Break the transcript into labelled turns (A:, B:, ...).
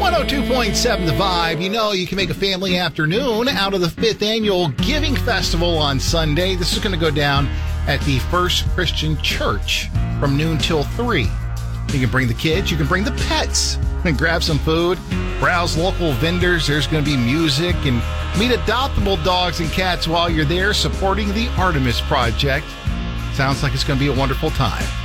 A: 102.7 The Vibe. You know, you can make a family afternoon out of the 5th Annual Giving Festival on Sunday. This is going to go down at the First Christian Church from noon till 3. You can bring the kids, you can bring the pets, and grab some food, browse local vendors. There's going to be music, and meet adoptable dogs and cats while you're there supporting the Artemis Project. Sounds like it's going to be a wonderful time.